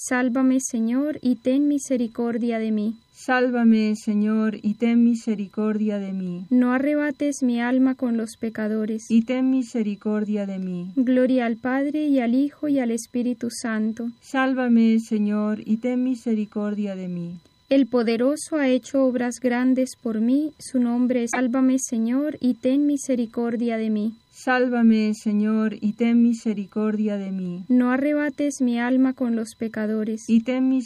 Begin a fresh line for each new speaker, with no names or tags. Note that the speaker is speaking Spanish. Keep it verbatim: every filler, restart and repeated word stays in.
Sálvame, Señor, y ten misericordia de mí.
Sálvame, Señor, y ten misericordia de mí.
No arrebates mi alma con los pecadores.
Y ten misericordia de mí.
Gloria al Padre, y al Hijo, y al Espíritu Santo.
Sálvame, Señor, y ten misericordia de mí.
El poderoso ha hecho obras grandes por mí, su nombre es Sálvame, Señor, y ten misericordia de mí.
Sálvame, Señor, y ten misericordia de mí.
No arrebates mi alma con los pecadores.
Y ten misericordia